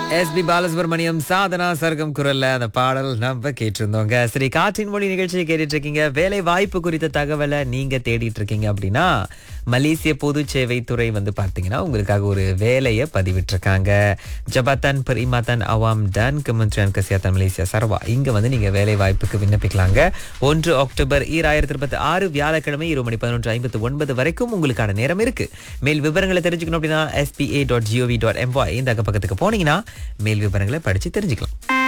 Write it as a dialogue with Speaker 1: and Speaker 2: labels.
Speaker 1: SP Balasubramaniam Sadhana சர்க்கம் குரல்ல அந்த பாடல் நம்ம கேட்டிருந்தோங்க. சரி, காற்றின் மொழி நிகழ்ச்சியை கேட்டுட்டு இருக்கீங்க. வேலை வாய்ப்பு குறித்த தகவலை நீங்க தேடிட்டு இருக்கீங்க அப்படின்னா மலேசிய பொது சேவை துறை பார்த்தீங்கன்னா உங்களுக்காக ஒரு வேலையை பதிவிட்டிருக்காங்க. ஜபாத்தன் பெரிமாத்தன் அவாம் டன் கெமெண்ட்ரியான் கசியாத்தன் மலேசியா சர்வா இங்க நீங்க வேலை வாய்ப்புக்கு விண்ணப்பிக்கலாங்க. 1 அக்டோபர் 2026 வியாழக்கிழமை 2:11:59 வரைக்கும் உங்களுக்கான நேரம் இருக்கு. மேல் விவரங்களை தெரிஞ்சுக்கணும் அப்படின்னா spa.gov.my இந்த பக்கத்துக்கு போனீங்கன்னா மேல் விவரங்களை படிச்சு தெரிஞ்சுக்கலாம்.